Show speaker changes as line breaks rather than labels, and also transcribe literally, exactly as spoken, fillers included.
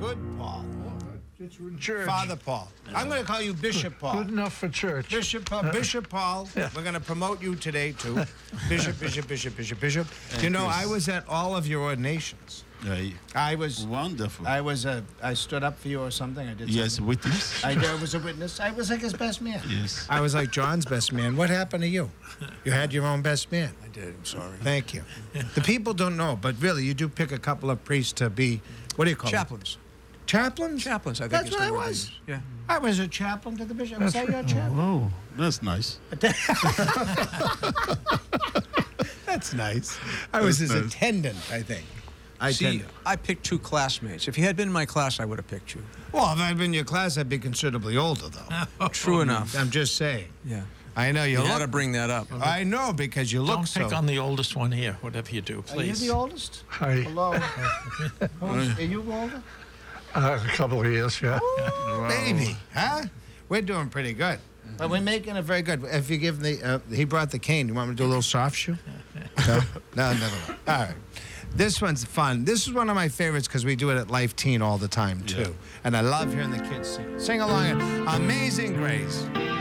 good Paul.
It's in church.
Father Paul. I'm going to call you Bishop Paul.
Good enough for church.
Bishop Paul. Bishop Paul.
Yeah.
We're going to promote you today, too. Bishop, Bishop, Bishop, Bishop, Bishop. You know, I was at all of your ordinations.
Uh,
I was...
wonderful.
I was a... I stood up for you or something. I did
yes,
something.
witness.
I did- was a witness. I was like his best man.
Yes.
I was like John's best man. What happened to you? You had your own best man.
I did. I'm sorry.
Thank you. The people don't know, but really, you do pick a couple of priests to be... What do you call
Chaplains.
them? Chaplains?
Chaplains, I think.
That's
is
what
the
I
word they
was.
use. Yeah.
I was a chaplain to the bishop. Was I your chaplain?
Oh, that's nice.
That's nice. I was his
That's nice.
attendant, I think. I
See,
attended.
I picked two classmates. If you had been in my class, I would have picked you.
Well, if I'd been in your class, I'd be considerably older, though.
True enough.
I'm just saying.
Yeah.
I know you
You
look.
had to bring that up.
I know because you look
Don't
so.
pick on the oldest one here, whatever you do,
Are you
please.
the oldest?
Hi.
Hello. Who's- Are you older?
Uh, a couple of years, yeah.
Ooh, baby, huh? We're doing pretty good. But we're making it very good. If you give the, uh, he brought the cane. You want me to do a little soft shoe? No, no, no, no. no. All right. This one's fun. This is one of my favorites because we do it at Life Teen all the time, too.
Yeah.
And I love hearing the kids sing. Sing along. Amazing Grace.